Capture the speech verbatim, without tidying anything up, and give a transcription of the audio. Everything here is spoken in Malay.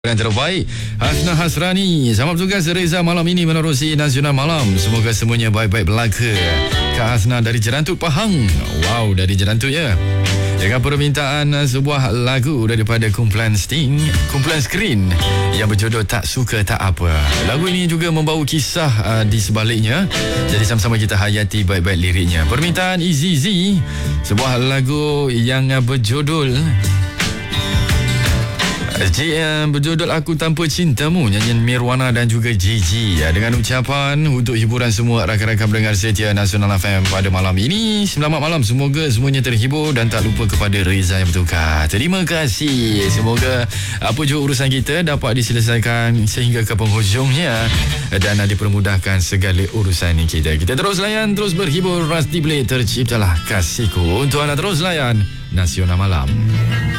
Yang terbaik Hasna Hasrani. Selamat bertugas Reza malam ini menerusi Nasional Malam. Semoga semuanya baik-baik berlaku. Kak Hasna dari Jerantut Pahang. Wow, dari Jerantut ya. Dengan permintaan sebuah lagu daripada kumpulan Sting, kumpulan Screen yang berjodoh Tak Suka Tak Apa. Lagu ini juga membawa kisah uh, di sebaliknya. Jadi sama-sama kita hayati baik-baik liriknya. Permintaan Easy Z, sebuah lagu yang uh, berjudul J M berjudul Aku Tanpa Cintamu, nyanyian Mirwana dan juga Gigi. Ya, dengan ucapan untuk hiburan semua rakan-rakan pendengar setia Nasional F M pada malam ini. Selamat malam, semoga semuanya terhibur dan tak lupa kepada Reza yang bertukar. Terima kasih. Semoga apa jua urusan kita dapat diselesaikan sehingga ke penghujungnya dan dipermudahkan segala urusan kita. Kita terus layan, terus berhibur. Rusty Blade, terciptalah kasihku. Untuk anda terus layan Nasional Malam.